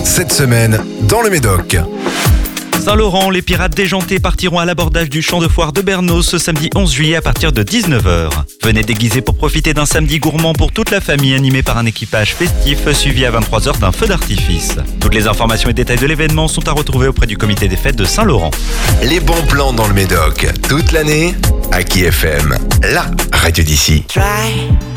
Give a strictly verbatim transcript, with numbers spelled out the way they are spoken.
cette semaine dans le Médoc. Saint-Laurent, les pirates déjantés partiront à l'abordage du champ de foire de Bernos ce samedi onze juillet à partir de dix-neuf heures. Venez déguisés pour profiter d'un samedi gourmand pour toute la famille animé par un équipage festif suivi à vingt-trois heures d'un feu d'artifice. Toutes les informations et détails de l'événement sont à retrouver auprès du comité des fêtes de Saint-Laurent. Les bons plans dans le Médoc, toute l'année, Aki F M, la radio d'ici. Try